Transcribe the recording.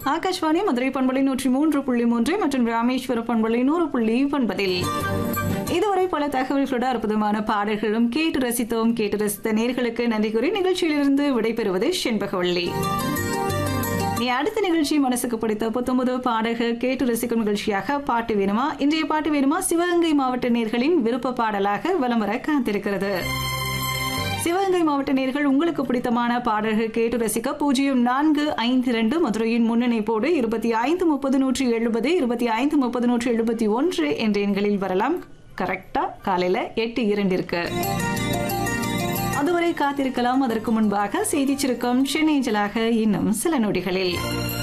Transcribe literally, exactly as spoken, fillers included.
ஆகாஷ்வாணி மதுரை பண்பலை நூற்றி மூன்று புள்ளி மூன்று மற்றும் ராமேஸ்வர பண்பலை நூறு புள்ளி ஒன்பதில் இதுவரை பல தகவல்களோட அற்புதமான பாடல்களும் கேட்டு ரசித்தோம். கேட்டு ரசித்த நேர்களுக்கு நன்றி கூறி நிகழ்ச்சியிலிருந்து விடைபெறுவது செண்பகவள்ளி. நீ அடுத்த நிகழ்ச்சி மனசுக்கு பிடித்த புத்தம்பது பாடல்கள் கேட்டு ரசிக்கும் நிகழ்ச்சியாக பாட்டு வேணுமா? இன்றைய பாட்டு வேணுமா சிவகங்கை மாவட்ட நேர்களின் விருப்ப பாடலாக வலம் வர காத்திருக்கிறது. சிவகங்கை மாவட்ட நேர்கள் உங்களுக்கு பிடித்தமான பாடல்கள் கேட்டு ரசிக்க பூஜ்ஜியம் நான்கு ஐந்து இரண்டு மதுரையின் முன்னிணைப்போடு இருபத்தி ஐந்து முப்பது நூற்றி எழுபது இருபத்தி ஐந்து முப்பது நூற்றி எழுபத்தி ஒன்று என்ற எண்களில் வரலாம். கரெக்டா காலையில எட்டு இரண்டிற்கு அதுவரை காத்திருக்கலாம். அதற்கு முன்பாக செய்தி சுருக்கம் சென்னைஞ்சலாக இன்னும் சில நொடிகளில்.